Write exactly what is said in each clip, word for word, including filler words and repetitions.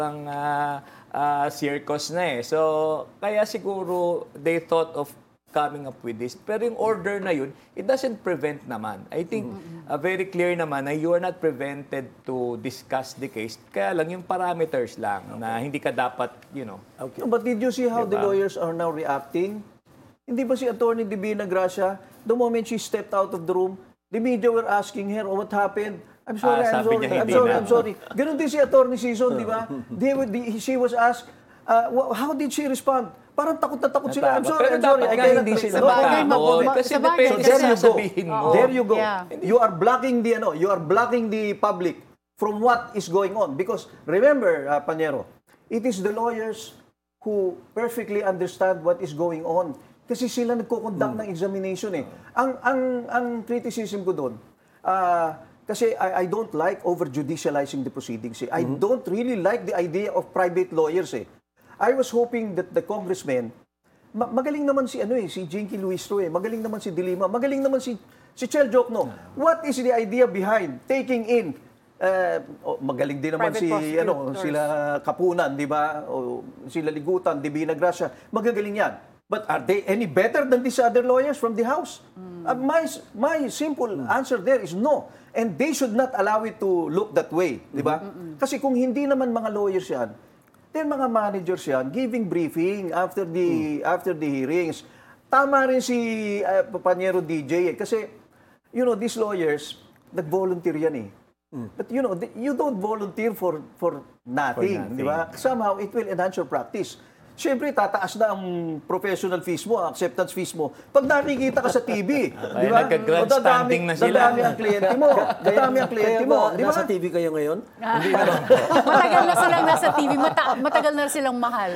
ang uh, uh, circus na eh. So, kaya siguro they thought of coming up with this. Pero yung order na yun, it doesn't prevent naman. I think uh, very clear naman na you are not prevented to discuss the case. Kaya lang yung parameters lang okay. na hindi ka dapat, you know. Okay. But did you see how diba? the lawyers are now reacting? Hindi ba si Attorney Divina Gracia, the moment she stepped out of the room, the media were asking her, oh, what happened? I'm sorry, ah, I'm sorry, niya, I'm sorry, I'm sorry. Ganun din si Attorney Season, di ba? They would, the, she was asked, uh, how did she respond? Parang takot na takot sila. I'm sorry, Pero I'm sorry. I cannot hindi sila no, matakot. Kasi depende so, sa sasabihin mo. There you go. Yeah. You are blocking the ano, you are blocking the public from what is going on. Because remember, uh, Panyero, it is the lawyers who perfectly understand what is going on. Kasi sila nagko-conduct hmm. ng examination eh. Ang ang ang criticism ko doon, uh, kasi I, I don't like over-judicializing the proceedings eh. I mm-hmm. don't really like the idea of private lawyers eh. I was hoping that the congressman, ma- magaling naman si ano eh, si Jinky Luistro eh, magaling naman si Dilima, magaling naman si si Chel Jokno. What is the idea behind taking in uh, oh, magaling din naman private si ano, sila Kapunan, di ba? O sila Ligutan, Divina Gracia, magagaling yan. But are they any better than these other lawyers from the House? Mm. Uh, my my simple mm. answer there is no. And they should not allow it to look that way, di ba? Mm-mm. Kasi kung hindi naman mga lawyers yan, then mga managers yan, giving briefing after the mm. after the hearings. Tama rin si uh, Panyero D J eh. Kasi, you know, these lawyers, nag-volunteer yan eh. Mm. But you know, you don't volunteer for for nothing, nothing. Di ba? Somehow, it will enhance your practice. Siyempre, tataas na ang professional fees mo, acceptance fees mo. Pag nakikita ka sa T V, di ba? Nagka-grant standing na sila. Dadami ang kliyente mo. Dadami ang kliyente mo. Di ba? Nasa T V kayo ngayon? Hindi na. Matagal na silang nasa T V. Mata- matagal na silang mahal.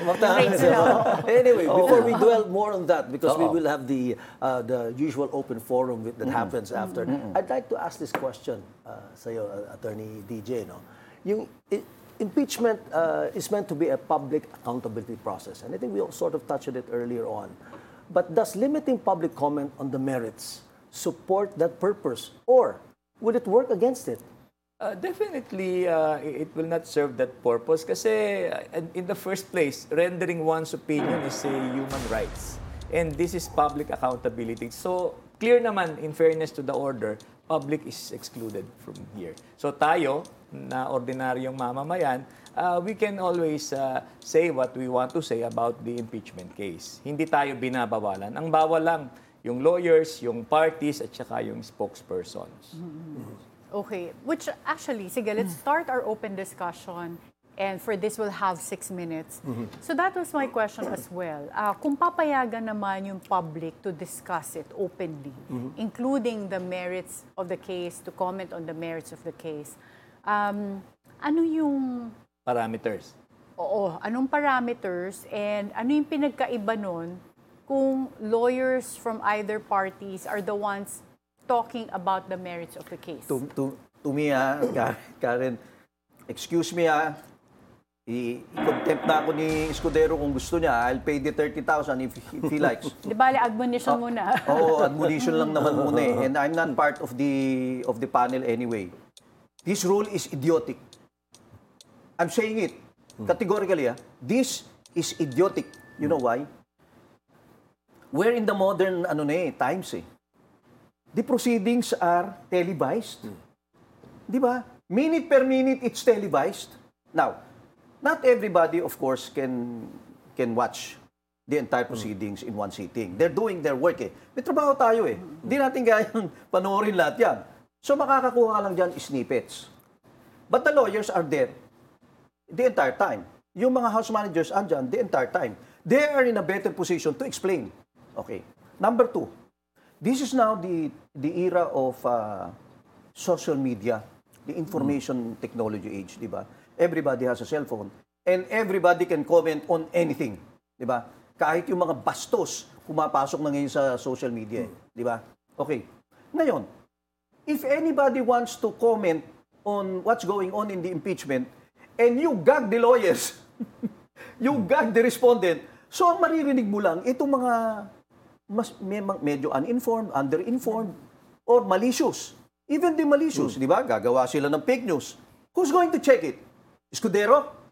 Anyway, before we dwell more on that, because we will have the uh, the usual open forum that mm-hmm. happens after, mm-hmm. I'd like to ask this question uh, sa iyo, uh, Attorney D J. No? Yung... It, Impeachment uh, is meant to be a public accountability process. And I think we all sort of touched on it earlier on. But does limiting public comment on the merits support that purpose? Or will it work against it? Uh, definitely, uh, it will not serve that purpose. Kasi uh, in the first place, rendering one's opinion is a human rights. And this is public accountability. So, clear naman, in fairness to the order, public is excluded from here. So tayo, na ordinaryong mamamayan, uh, we can always uh, say what we want to say about the impeachment case. Hindi tayo binabawalan. Ang bawal lang yung lawyers, yung parties, at saka yung spokespersons. Mm-hmm. Okay. Which actually, sige, let's start our open discussion. And for this, we'll have six minutes. Mm-hmm. So that was my question as well. Uh, kung papayagan naman yung public to discuss it openly, mm-hmm. including the merits of the case, to comment on the merits of the case, um, ano yung... Parameters. Oo, anong parameters and ano yung pinagkaiba nun kung lawyers from either parties are the ones talking about the merits of the case? To, to, to me, ah, Karen, excuse me, ah, i-contempt na ako ni Escudero kung gusto niya. I'll pay the thirty thousand if, if he likes. Di bale, admonition uh, muna. Oo, admonition lang naman muna eh. And I'm not part of the of the panel anyway. This rule is idiotic. I'm saying it categorically. Ah. This is idiotic. You know why? We're in the modern ano na eh, times eh. The proceedings are televised. Di ba? Minute per minute, it's televised. Now, not everybody, of course, can can watch the entire proceedings in one sitting. They're doing their work eh. May trabaho tayo eh. Hindi natin kayang panoorin lahat yan. So makakakuha lang dyan snippets. But the lawyers are there the entire time. Yung mga house managers andyan the entire time. They are in a better position to explain. Okay. Number two, this is now the the era of uh, social media, the information technology age, di ba? Everybody has a cell phone and everybody can comment on anything, di ba? Kahit yung mga bastos pumapasok na ngayon sa social media, di ba? Okay. Ngayon, if anybody wants to comment on what's going on in the impeachment and you gag the lawyers, you gag the respondent, so ang maririnig mo lang itong mga mas may, medyo uninformed, underinformed, or malicious. Even the malicious, mm. di ba? Gagawa sila ng fake news. Who's going to check it? Escudero?